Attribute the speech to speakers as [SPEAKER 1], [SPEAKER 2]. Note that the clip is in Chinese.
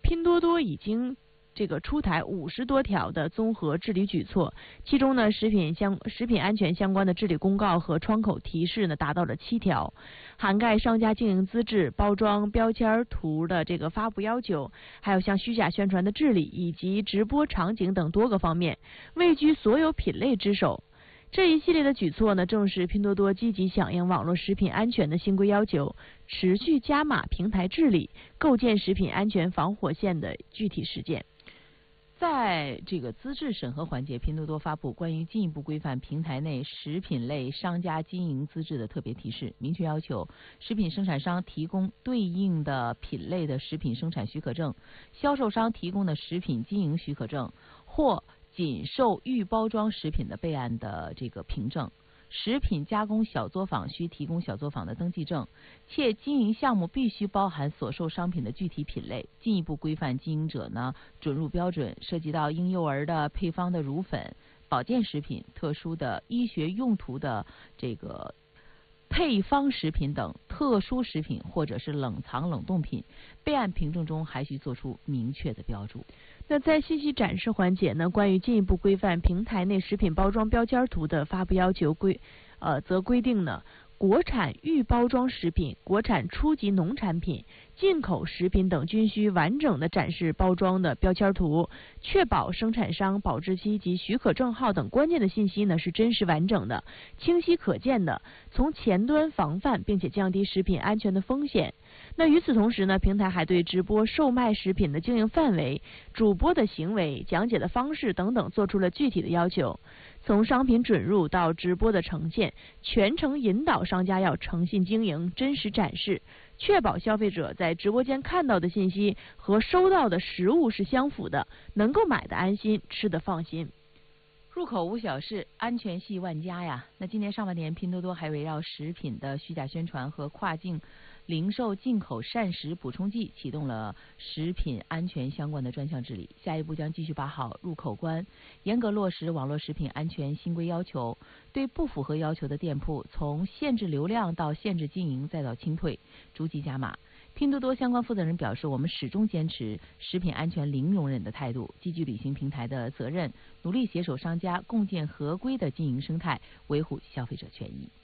[SPEAKER 1] 拼多多已经出台50多条的综合治理举措，其中呢，食品安全相关的治理公告和窗口提示呢达到了7条，涵盖商家经营资质、包装、标签图的发布要求，还有像虚假宣传的治理以及直播场景等多个方面，位居所有品类之首。这一系列的举措呢，正是拼多多积极响应网络食品安全的新规要求，持续加码平台治理，构建食品安全防火线的具体实践。
[SPEAKER 2] 在资质审核环节，拼多多发布关于进一步规范平台内食品类商家经营资质的特别提示，明确要求食品生产商提供对应的品类的食品生产许可证，销售商提供的食品经营许可证或仅售预包装食品的备案的凭证。食品加工小作坊需提供小作坊的登记证，且经营项目必须包含所售商品的具体品类。进一步规范经营者呢准入标准，涉及到婴幼儿的配方的乳粉、保健食品、特殊的医学用途的配方食品等特殊食品或者是冷藏冷冻品，备案凭证中还需做出明确的标注。
[SPEAKER 1] 那在信息展示环节呢，关于进一步规范平台内食品包装标签图的发布要求则规定呢，国产预包装食品、国产初级农产品、进口食品等均需完整的展示包装的标签图，确保生产商保质期及许可证号等关键的信息呢是真实完整的、清晰可见的，从前端防范并且降低食品安全的风险。那与此同时呢，平台还对直播售卖食品的经营范围、主播的行为、讲解的方式等等做出了具体的要求。从商品准入到直播的呈现，全程引导商家要诚信经营、真实展示，确保消费者在直播间看到的信息和收到的实物是相符的，能够买的安心，吃的放心。
[SPEAKER 2] 入口无小事，安全系万家呀。那今年上半年，拼多多还围绕食品的虚假宣传和跨境零售进口膳食补充剂启动了食品安全相关的专项治理。下一步将继续把好入口关，严格落实网络食品安全新规要求，对不符合要求的店铺从限制流量到限制经营再到清退，逐级加码。拼多多相关负责人表示，我们始终坚持食品安全零容忍的态度，积极履行平台的责任，努力携手商家共建合规的经营生态，维护消费者权益。